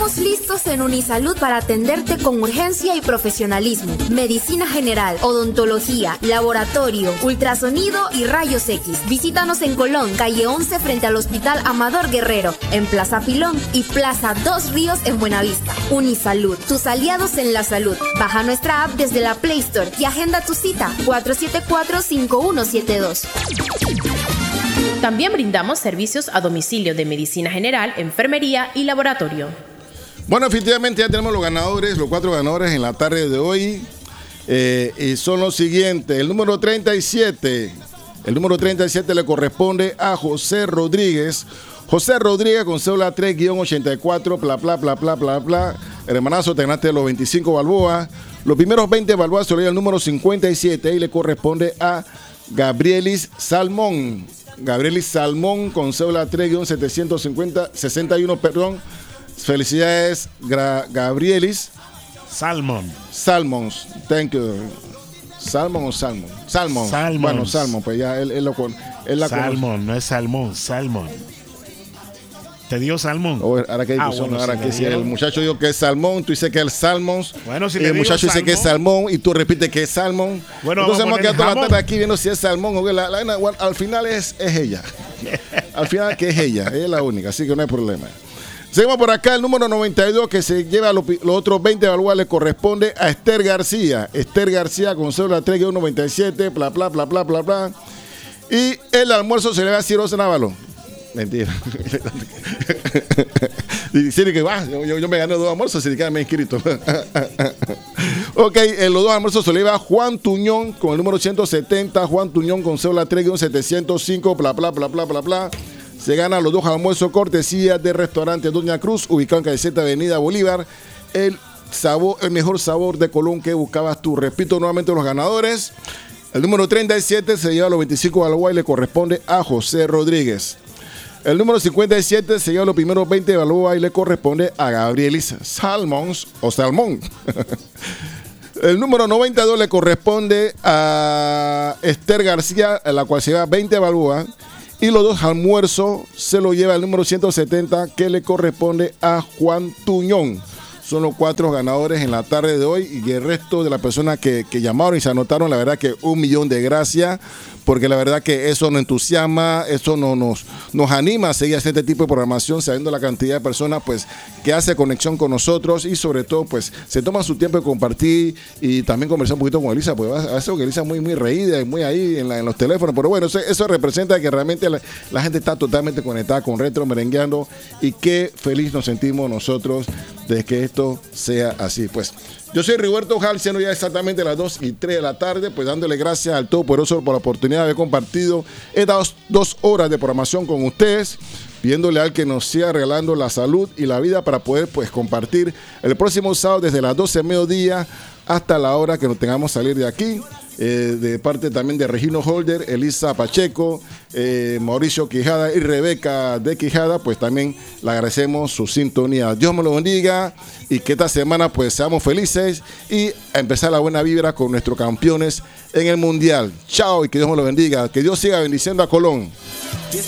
Estamos listos en Unisalud para atenderte con urgencia y profesionalismo. Medicina general, odontología, laboratorio, ultrasonido y rayos X. Visítanos en Colón, calle 11 frente al Hospital Amador Guerrero, en Plaza Pilón y Plaza Dos Ríos en Buenavista. Unisalud, tus aliados en la salud. Baja nuestra app desde la Play Store y agenda tu cita 474-5172. También brindamos servicios a domicilio de medicina general, enfermería y laboratorio. Bueno, efectivamente ya tenemos los ganadores, los 4 ganadores en la tarde de hoy. Y son los siguientes. El número 37 le corresponde a José Rodríguez. José Rodríguez con cédula 3-84, bla, bla, bla, bla, bla, bla. Hermanazo, te ganaste los 25 balboas. Los primeros 20 balboas se lo lleva el número 57 y le corresponde a Gabrielis Salmón. Gabrielis Salmón con cédula 3-761, perdón. Felicidades, Gabrielis. Salmons, thank you. ¿Salmon o Salmon? Salmon. Bueno, Salmon, pues ya él la Salmon, no es salmón, Salmon. ¿Te dio salmón? Ahora que bueno, ahora que si el muchacho dijo que es salmón, tú dices que es salmons. Bueno, si el muchacho dice que es salmón y tú repites que es salmón. Bueno, entonces hemos quedado toda la tarde aquí viendo si es salmón o que al final es ella. Al final que es ella, es la única, así que no hay problema. Seguimos por acá, el número 92 que se lleva los otros 20 balboas le corresponde a Esther García. Esther García con cédula 3-97, bla, bla, bla, bla, bla, bla. Y el almuerzo se le va a Ciro Návalo. Mentira. Dice que yo me gané 2 almuerzos, si me he inscrito. Ok, en los 2 almuerzos se le va a Juan Tuñón con el número 170. Juan Tuñón con cédula 3-705, bla, bla, bla, bla, bla, bla. Se gana los 2 almuerzos cortesía del restaurante Doña Cruz, ubicado en calle 7 Avenida Bolívar. El mejor sabor de Colón que buscabas tú. Repito nuevamente los ganadores. El número 37 se lleva los 25 balboas y le corresponde a José Rodríguez. El número 57 se lleva los primeros 20 balboas y le corresponde a Gabrielis Salmons o Salmón. El número 92 le corresponde a Esther García, la cual se lleva 20 balboas. Y los 2 almuerzos se lo lleva el número 170 que le corresponde a Juan Tuñón. Son los 4 ganadores en la tarde de hoy y el resto de las personas que llamaron y se anotaron, la verdad que 1.000.000 de gracias, porque la verdad que eso nos entusiasma, eso nos anima a seguir haciendo este tipo de programación, sabiendo la cantidad de personas pues que hace conexión con nosotros y sobre todo pues se toman su tiempo de compartir y también conversar un poquito con Elisa, porque a veces Elisa es muy reída y muy ahí en los teléfonos, pero bueno, eso representa que realmente la gente está totalmente conectada con Retro Merengueando y qué feliz nos sentimos nosotros de que esto sea así. Pues yo soy Rigoberto Ojal, siendo ya exactamente las 2:03 de la tarde, pues dándole gracias al Todopoderoso por la oportunidad de haber compartido estas 2 horas de programación con ustedes, pidiéndole al que nos siga regalando la salud y la vida para poder pues compartir el próximo sábado desde las 12 de mediodía hasta la hora que nos tengamos salir de aquí. De parte también de Regino Holder, Elisa Pacheco, Mauricio Quijada y Rebeca de Quijada, pues también le agradecemos su sintonía. Dios me lo bendiga y que esta semana pues seamos felices y a empezar la buena vibra con nuestros campeones en el Mundial. Chao y que Dios me lo bendiga. Que Dios siga bendiciendo a Colón.